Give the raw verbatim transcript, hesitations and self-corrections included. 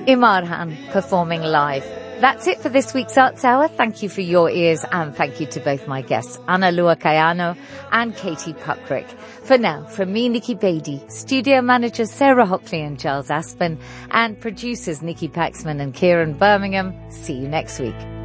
Imarhan performing live. That's it for this week's Arts Hour. Thank you for your ears and thank you to both my guests, Ana Lua Kayano and Katie Puckrick. For now, from me, Nikki Beatty, studio managers Sarah Hockley and Giles Aspen, and producers Nikki Paxman and Kieran Birmingham, see you next week.